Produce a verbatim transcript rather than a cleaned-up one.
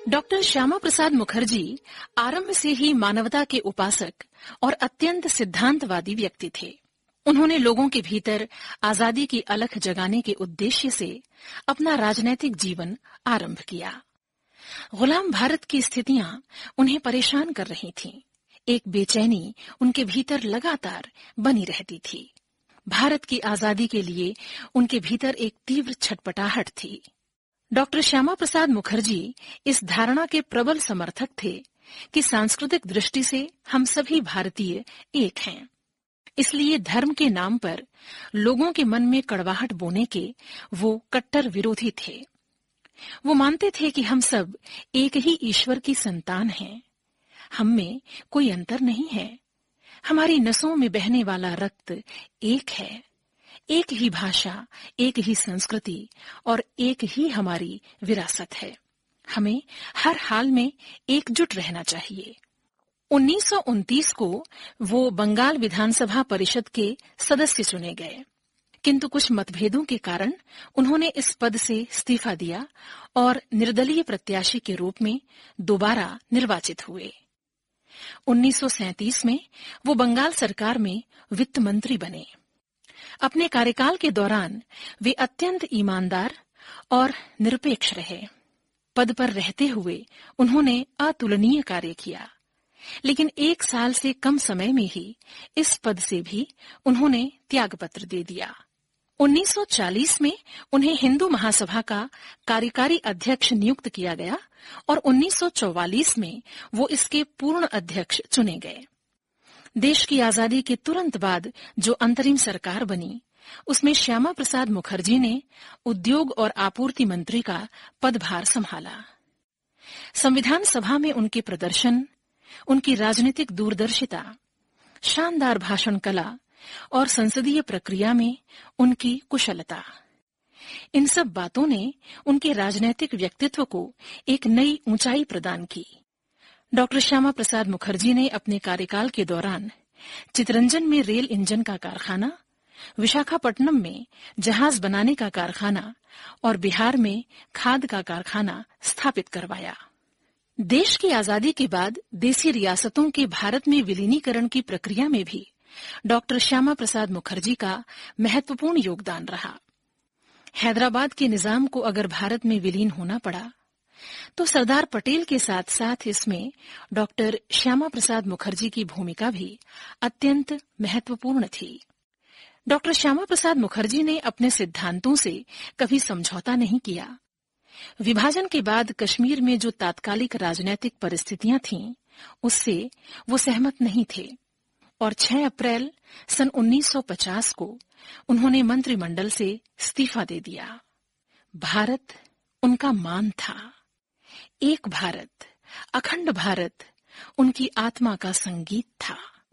Doctor Shyama Prasad Mukherjee आरंभ से ही मानवता के उपासक और अत्यंत सिद्धांतवादी व्यक्ति थे। उन्होंने लोगों के भीतर आजादी की अलख जगाने के उद्देश्य से अपना राजनैतिक जीवन आरंभ किया। गुलाम भारत की स्थितियां उन्हें परेशान कर रही थीं। एक बेचैनी उनके भीतर लगातार बनी रहती थी। भारत की आजादी के लिए उनके भीतर एक तीव्र छटपटाहट थी। डॉक्टर श्यामा प्रसाद मुखर्जी इस धारणा के प्रबल समर्थक थे कि सांस्कृतिक दृष्टि से हम सभी भारतीय एक हैं। इसलिए धर्म के नाम पर लोगों के मन में कड़वाहट बोने के वो कट्टर विरोधी थे। वो मानते थे कि हम सब एक ही ईश्वर की संतान हैं। हम में कोई अंतर नहीं है। हमारी नसों में बहने वाला रक्त एक है। एक ही भाषा, एक ही संस्कृति और एक ही हमारी विरासत है। हमें हर हाल में एकजुट रहना चाहिए। उन्नीस सौ उनतीस को वो बंगाल विधानसभा परिषद के सदस्य चुने गए, किंतु कुछ मतभेदों के कारण उन्होंने इस पद से इस्तीफा दिया और निर्दलीय प्रत्याशी के रूप में दोबारा निर्वाचित हुए। उन्नीस सौ सैंतीस में वो बंगाल सरकार में वित्त मंत्री बने। अपने कार्यकाल के दौरान वे अत्यंत ईमानदार और निरपेक्ष रहे। पद पर रहते हुए उन्होंने अतुलनीय कार्य किया, लेकिन एक साल से कम समय में ही इस पद से भी उन्होंने त्यागपत्र दे दिया। उन्नीस सौ चालीस में उन्हें हिंदू महासभा का कार्यकारी अध्यक्ष नियुक्त किया गया और उन्नीस सौ चौवालीस में वो इसके पूर्ण अध्यक्ष चुने गए। देश की आजादी के तुरंत बाद जो अंतरिम सरकार बनी, उसमें श्यामा प्रसाद मुखर्जी ने उद्योग और आपूर्ति मंत्री का पदभार संभाला। संविधान सभा में उनके प्रदर्शन, उनकी राजनीतिक दूरदर्शिता, शानदार भाषण कला और संसदीय प्रक्रिया में उनकी कुशलता, इन सब बातों ने उनके राजनीतिक व्यक्तित्व को एक नई ऊंचाई प्रदान की। डॉक्टर श्यामा प्रसाद मुखर्जी ने अपने कार्यकाल के दौरान चितरंजन में रेल इंजन का कारखाना, विशाखापट्टनम में जहाज बनाने का कारखाना और बिहार में खाद का कारखाना स्थापित करवाया। देश की आजादी के बाद देसी रियासतों के भारत में विलीनीकरण की प्रक्रिया में भी डॉक्टर श्यामा प्रसाद मुखर्जी का महत्वपूर्ण योगदान रहा। हैदराबाद के निजाम को अगर भारत में विलीन होना पड़ा, तो सरदार पटेल के साथ साथ इसमें डॉक्टर श्यामा प्रसाद मुखर्जी की भूमिका भी अत्यंत महत्वपूर्ण थी। डॉक्टर श्यामा प्रसाद मुखर्जी ने अपने सिद्धांतों से कभी समझौता नहीं किया। विभाजन के बाद कश्मीर में जो तात्कालिक राजनीतिक परिस्थितियां थीं, उससे वो सहमत नहीं थे और छह अप्रैल सन उन्नीस सौ पचास को उन्होंने मंत्रिमंडल से इस्तीफा दे दिया। भारत उनका मान था। एक भारत, अखंड भारत उनकी आत्मा का संगीत था।